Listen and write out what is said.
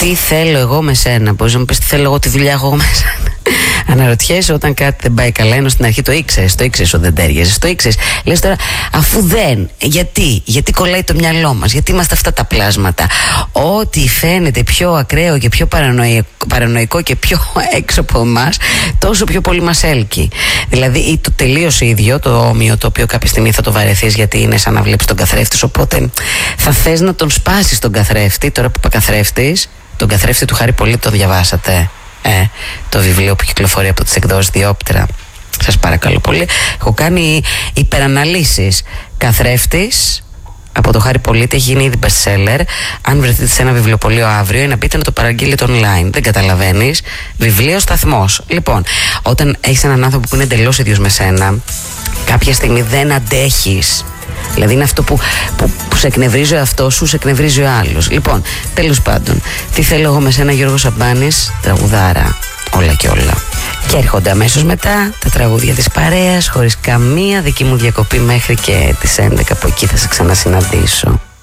Τι θέλω εγώ με σένα. Μπορείς να μου πεις τι θέλω εγώ, τη δουλειά έχω εγώ με σένα. Αναρωτιέσαι όταν κάτι δεν πάει καλά, ενώ στην αρχή το ήξερες ότι δεν τέριαζες. Το ήξερες. Λες τώρα, αφού δεν. Γιατί κολλάει το μυαλό μας, γιατί είμαστε αυτά τα πλάσματα. Ό,τι φαίνεται πιο ακραίο και πιο παρανοϊκό και πιο έξω από εμάς, τόσο πιο πολύ μας έλκει. Δηλαδή, ή το τελείως ίδιο, το όμοιο, το οποίο κάποια στιγμή θα το βαρεθείς, γιατί είναι σαν να βλέπεις τον καθρέφτη. Οπότε θα θες να τον σπάσεις τον καθρέφτη. Τώρα που είπα καθρέφτης, τον καθρέφτη του Χάρη Πολίτη το διαβάσατε? Το βιβλίο που κυκλοφορεί από τις εκδόσεις Διόπτρα. Σας παρακαλώ πολύ. Έχω κάνει υπεραναλύσεις. Καθρέφτης από το Χάρη Πολίτη έχει γίνει ήδη best seller. Αν βρεθείτε σε ένα βιβλιοπωλείο αύριο, ή να μπείτε να το παραγγείλετε online. Δεν καταλαβαίνεις. Βιβλίο σταθμός. Λοιπόν, όταν έχεις έναν άνθρωπο που είναι εντελώς ίδιος με σένα, κάποια στιγμή δεν αντέχεις. Δηλαδή είναι αυτό που σε εκνευρίζει ο εαυτός σου, σε εκνευρίζει ο άλλος. Λοιπόν, τέλος πάντων, τι θέλω εγώ με σένα, Γιώργος Σαμπάνης, τραγουδάρα, όλα και όλα. Και έρχονται αμέσως μετά τα τραγούδια της παρέας, χωρίς καμία δική μου διακοπή μέχρι και τις 11, που εκεί θα σε ξανασυναντήσω.